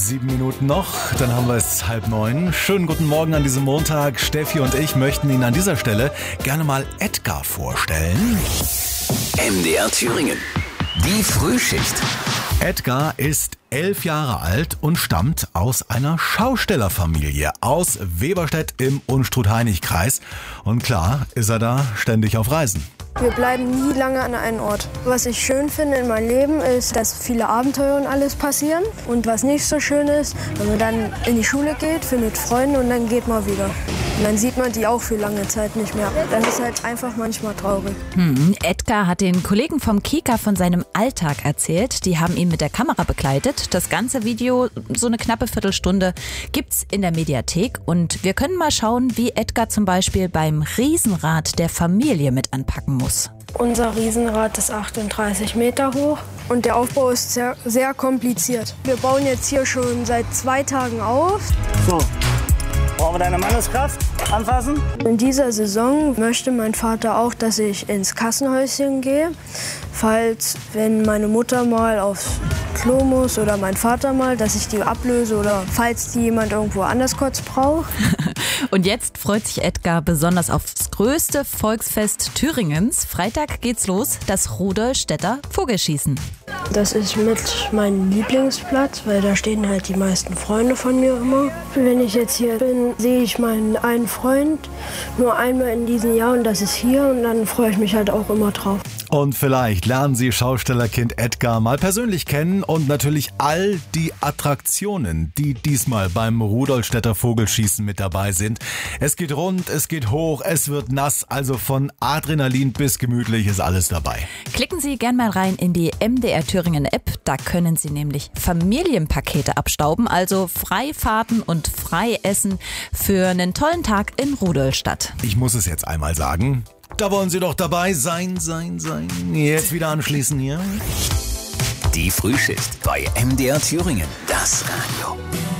7 Minuten noch, dann haben wir es 8:30. Schönen guten Morgen an diesem Montag. Steffi und ich möchten Ihnen an dieser Stelle gerne mal Edgar vorstellen. MDR Thüringen. Die Frühschicht. Edgar ist 11 Jahre alt und stammt aus einer Schaustellerfamilie aus Weberstedt im Unstrut-Hainich-Kreis. Und klar ist er da ständig auf Reisen. Wir bleiben nie lange an einem Ort. Was ich schön finde in meinem Leben ist, dass viele Abenteuer und alles passieren. Und was nicht so schön ist, wenn man dann in die Schule geht, findet Freunde und dann geht man wieder. Und dann sieht man die auch für lange Zeit nicht mehr. Das ist halt einfach manchmal traurig. Edgar hat den Kollegen vom Kika von seinem Alltag erzählt. Die haben ihn mit der Kamera begleitet. Das ganze Video, so eine knappe Viertelstunde, gibt's in der Mediathek. Und wir können mal schauen, wie Edgar zum Beispiel beim Riesenrad der Familie mit anpacken muss. Unser Riesenrad ist 38 Meter hoch und der Aufbau ist sehr, sehr kompliziert. Wir bauen jetzt hier schon seit 2 Tagen auf. So, brauchen wir deine Manneskraft anfassen? In dieser Saison möchte mein Vater auch, dass ich ins Kassenhäuschen gehe, falls, wenn meine Mutter mal aufs Klo muss oder mein Vater mal, dass ich die ablöse oder falls die jemand irgendwo anders kurz braucht. Und jetzt freut sich Edgar besonders aufs größte Volksfest Thüringens. Freitag geht's los, das Rudolstädter Vogelschießen. Das ist mit meinem Lieblingsplatz, weil da stehen halt die meisten Freunde von mir immer. Wenn ich jetzt hier bin, sehe ich meinen einen Freund nur einmal in diesem Jahr und das ist hier und dann freue ich mich halt auch immer drauf. Und vielleicht lernen Sie Schaustellerkind Edgar mal persönlich kennen und natürlich all die Attraktionen, die diesmal beim Rudolstädter Vogelschießen mit dabei sind. Es geht rund, es geht hoch, es wird nass, also von Adrenalin bis gemütlich ist alles dabei. Klicken Sie gern mal rein in die MDR Thüringen App, da können Sie nämlich Familienpakete abstauben, also Freifahrten und Freiessen für einen tollen Tag in Rudolstadt. Ich muss es jetzt einmal sagen. Da wollen Sie doch dabei sein. Jetzt wieder anschließen hier. Die Frühschicht bei MDR Thüringen. Das Radio.